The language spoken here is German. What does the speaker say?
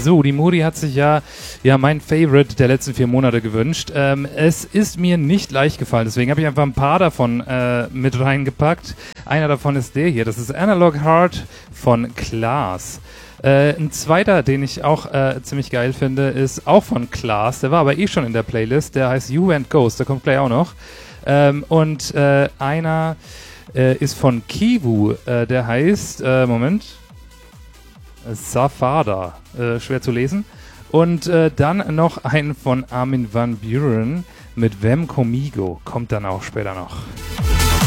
So, die Modi hat sich ja mein Favorite der letzten 4 Monate gewünscht. Es ist mir nicht leicht gefallen, deswegen habe ich einfach ein paar davon mit reingepackt. Einer davon ist der hier, das ist Analog Heart von Klaas. Ein zweiter, den ich auch ziemlich geil finde, ist auch von Klaas. Der war aber eh schon in der Playlist. Der heißt You and Ghost. Der kommt gleich auch noch. Und einer ist von Kivu. Der heißt, Safada. Schwer zu lesen. Und dann noch einen von Armin van Buuren mit Vem Comigo. Kommt dann auch später noch.